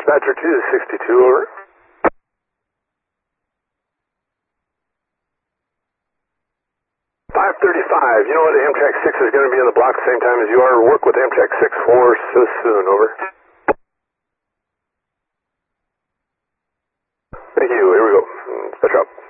Dispatcher 262, over. 535, you know what, Amtrak 6 is going to be in the block the same time as you are. Work with Amtrak 6 for so soon, over. Thank you, here we go. Dispatch up.